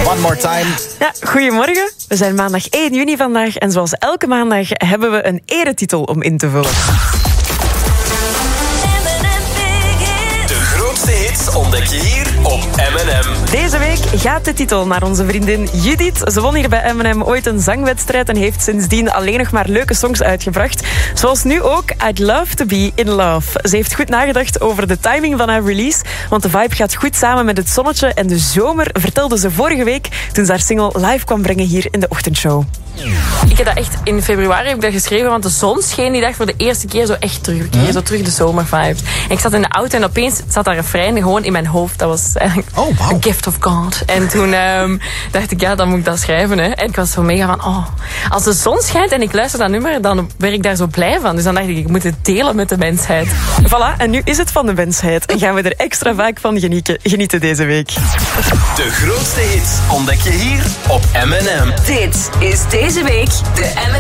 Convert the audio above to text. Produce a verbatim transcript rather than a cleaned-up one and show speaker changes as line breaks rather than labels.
One More Time.
Ja, goedemorgen. We zijn maandag één juni vandaag en zoals elke maandag hebben we een eretitel om in te vullen.
De grootste hits ontdek je hier op M en M.
Deze week gaat de titel naar onze vriendin Judith. Ze won hier bij M en M ooit een zangwedstrijd en heeft sindsdien alleen nog maar leuke songs uitgebracht. Zoals nu ook I'd Love to Be in Love. Ze heeft goed nagedacht over de timing van haar release, want de vibe gaat goed samen met het zonnetje en de zomer, vertelde ze vorige week toen ze haar single live kwam brengen hier in de ochtendshow.
Ik heb dat echt in februari heb ik dat geschreven, want de zon scheen die dag voor de eerste keer zo echt terug. Ik kreeg zo terug de zomervibes. En ik zat in de auto en opeens zat dat refrein gewoon in mijn hoofd. Dat was eigenlijk
Oh, wow.
een gift of God. En toen um, dacht ik, ja, dan moet ik dat schrijven. Hè. En ik was zo mega van, oh, als de zon schijnt en ik luister dat nummer, dan werd ik daar zo blij van. Dus dan dacht ik, ik moet het delen met de mensheid.
Voilà, en nu is het van de mensheid. En gaan we er extra vaak van genieten, genieten deze week.
De grootste hits ontdek je hier op M en M.
Dit is deze week de M